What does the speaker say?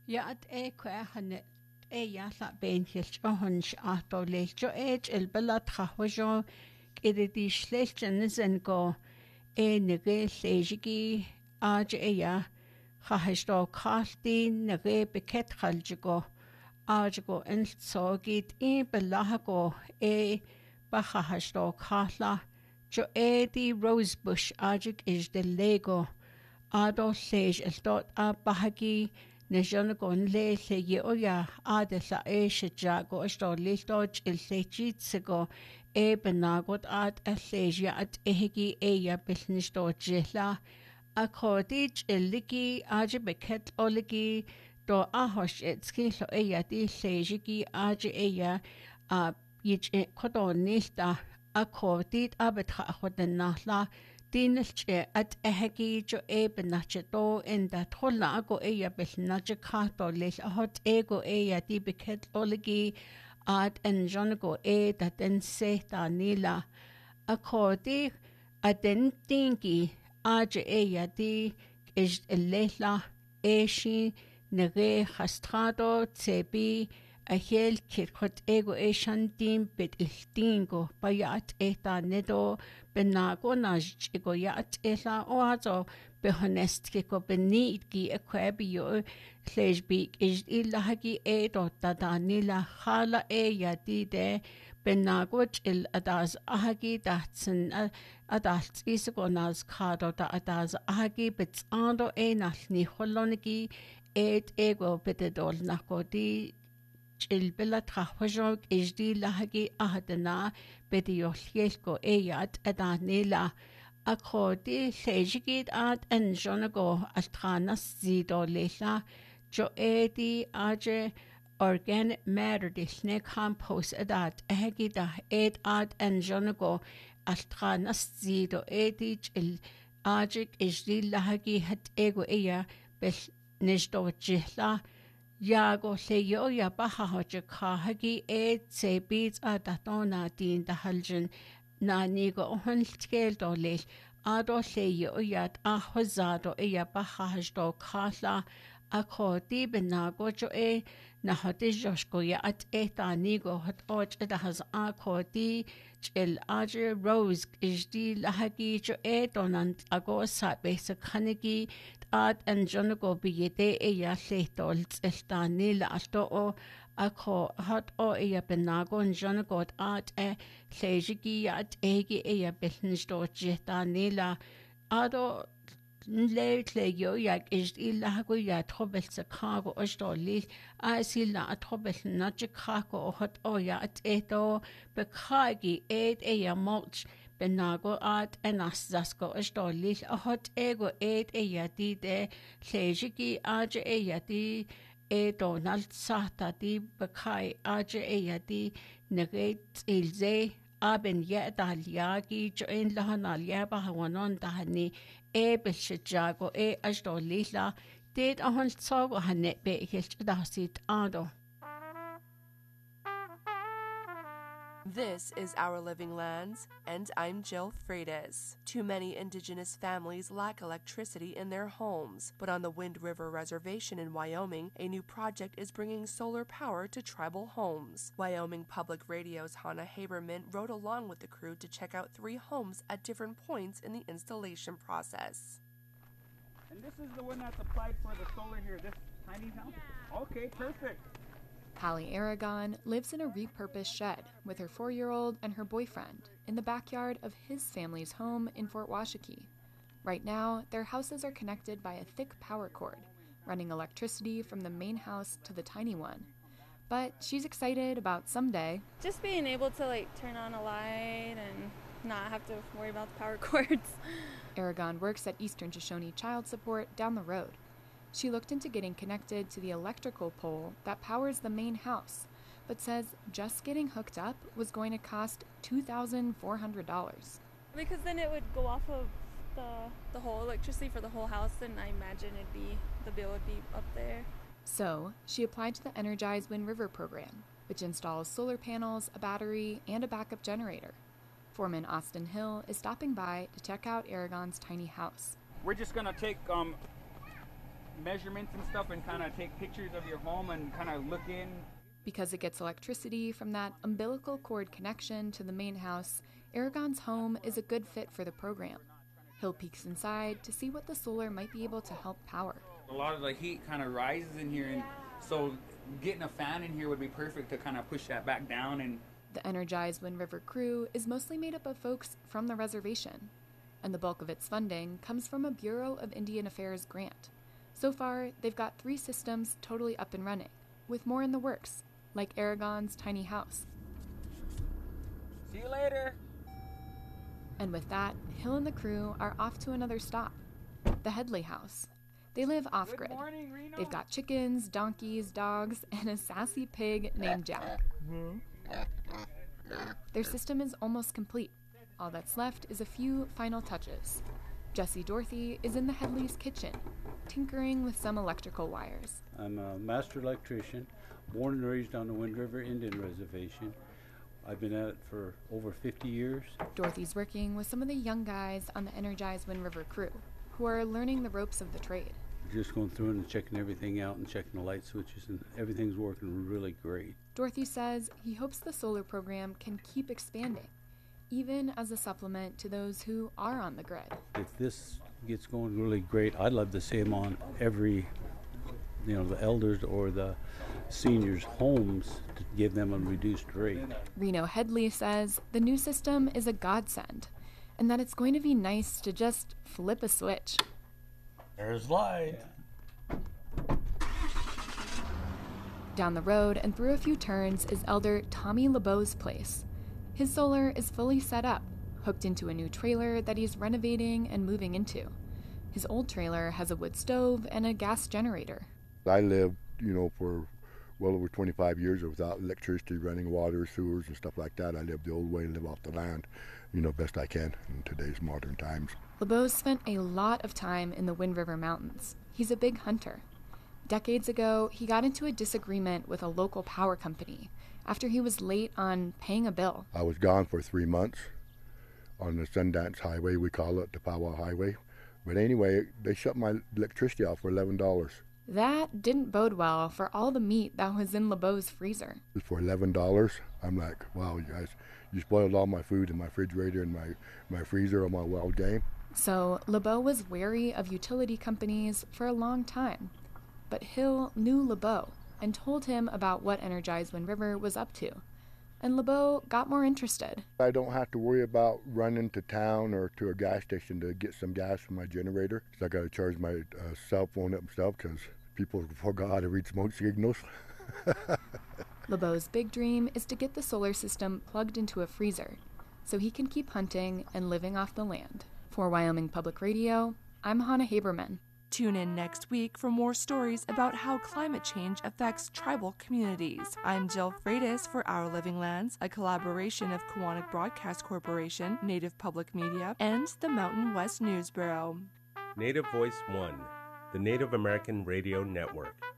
Yaat kwehannet yalla benhilch ohunch ahto leilcho ilbelat hahwajo kididi shlelchen go nege lejigi ya hahishto kalti nege beket haljigo go ensogit belahago bahashto kala jo di rosebush ajik is de lego ado lej eltot bahagi Nishon gon le ye oya adela shajago liltoj ilsechitzigo benagot ad leja at ehigi eya bilnisto jela a codich illigi aje beket oligi do ahosh etski lo eya di lejigi aje eya a yich kodonista a codit abetha hodnahla Dinelche at ehegi jo benache do in that hola go eya belnache kato lech a hot ego eya di beket oligi at en jonago that en se da nila a kodi a den dingi aje eya di is lehla eshi nege hastrado tsebi a hel kirkot ego shantim bit iltingo bayat nedo benago najgo yat oazo behonest kiko benit gi equabio fleshbik is ilahagi edo dadanila hala yadide benago il adas ahagi datsen adalt isagonas kado da adas ahagi bitsando nalni holonigi ego bitedol nakodi Ilbilla trahwajog isdi lahagi ahadana bediolhielko eyat adanila akodi lejigid ad enjonago altranas zido lela jo aje organic matter disne compost adat ehegida ad enjonago altranas zido il ajik isdi lahagi hat ego eya bel nishdo jihla Yago leyo ya baha hoja kahagi se beats adatona din da haljan na nigo ohunskeel do lech ado leyo yat ahozado ya baha hajdo kala ako di benago jo na hoti joshko ya at ta nigo hot och da has ako di chil aje rose isdi lahagi jo donant ago sa basic hanigi ad en jonago biyete ya lehtol tseltani la alto ako hot ya benago en jonago ad lejigi at egi ya belnisto jetani la ado Leyo yak is ilago ya trobel Chicago ostoli asila trobel na Chicago hot ya at eto bekagi ya mulch benago at enasasko ostoli hot ego ya di de lejigi aje ya di Donald sata di bekai aje ya di neget ilze aben ya dalyagi jo in lahanal ya bahawanon dahani Bishajago Ashdolila did a hunt sog a hanet be hilt dasit ado. This is Our Living Lands, and I'm Jill Freitas. Too many indigenous families lack electricity in their homes, but on the Wind River Reservation in Wyoming, a new project is bringing solar power to tribal homes. Wyoming Public Radio's Hannah Haberman rode along with the crew to check out 3 homes at different points in the installation process. And this is the one that's applied for the solar here, this tiny house? Yeah. Okay, perfect. Hallie Aragon lives in a repurposed shed with her 4-year-old and her boyfriend in the backyard of his family's home in Fort Washakie. Right now, their houses are connected by a thick power cord, running electricity from the main house to the tiny one. But she's excited about someday just being able to turn on a light and not have to worry about the power cords. Aragon works at Eastern Shoshone Child Support down the road. She looked into getting connected to the electrical pole that powers the main house, but says just getting hooked up was going to cost $2,400. Because then it would go off of the whole electricity for the whole house, and I imagine the bill would be up there. So she applied to the Energize Wind River program, which installs solar panels, a battery, and a backup generator. Foreman Austin Hill is stopping by to check out Aragon's tiny house. We're just going to take measurements and stuff and kind of take pictures of your home and kind of look in. Because it gets electricity from that umbilical cord connection to the main house, Aragon's home is a good fit for the program. Hill peeks inside to see what the solar might be able to help power. A lot of the heat kind of rises in here, and so getting a fan in here would be perfect to kind of push that back down. And The Energized Wind River crew is mostly made up of folks from the reservation, and the bulk of its funding comes from a Bureau of Indian Affairs grant. So far, they've got 3 systems totally up and running, with more in the works, like Aragon's tiny house. see you later. And with that, Hill and the crew are off to another stop, the Headley House. They live off-grid. Good morning, Reno. They've got chickens, donkeys, dogs, and a sassy pig named Jack. Their system is almost complete. All that's left is a few final touches. Jesse Dorothy is in the Headley's kitchen, tinkering with some electrical wires. I'm a master electrician, born and raised on the Wind River Indian Reservation. I've been at it for over 50 years. Dorothy's working with some of the young guys on the Energized Wind River crew, who are learning the ropes of the trade. Just going through and checking everything out and checking the light switches, and everything's working really great. Dorothy says he hopes the solar program can keep expanding, even as a supplement to those who are on the grid. If this gets going really great, I'd love to see them on every, the elders or the seniors' homes to give them a reduced rate. Reno Headley says the new system is a godsend, and that it's going to be nice to just flip a switch. There's light. Down the road and through a few turns is Elder Tommy LeBeau's place. His solar is fully set up, hooked into a new trailer that he's renovating and moving into. His old trailer has a wood stove and a gas generator. I lived, for well over 25 years without electricity, running water, sewers, and stuff like that. I lived the old way, live off the land, best I can in today's modern times. LeBeau spent a lot of time in the Wind River Mountains. He's a big hunter. Decades ago, he got into a disagreement with a local power company after he was late on paying a bill. I was gone for 3 months on the Sundance Highway, we call it the Powwow Highway. But anyway, they shut my electricity off for $11. That didn't bode well for all the meat that was in LeBeau's freezer. For $11, I'm like, wow, you guys, you spoiled all my food in my refrigerator and my freezer on my wild game. So LeBeau was wary of utility companies for a long time. But Hill knew LeBeau and told him about what Energized Wind River was up to. And LeBeau got more interested. I don't have to worry about running to town or to a gas station to get some gas for my generator. So I got to charge my cell phone up myself because people forgot how to read smoke signals. LeBeau's big dream is to get the solar system plugged into a freezer so he can keep hunting and living off the land. For Wyoming Public Radio, I'm Hannah Haberman. Tune in next week for more stories about how climate change affects tribal communities. I'm Jill Freitas for Our Living Lands, a collaboration of Kiwanis Broadcast Corporation, Native Public Media, and the Mountain West News Bureau. Native Voice One, the Native American Radio Network.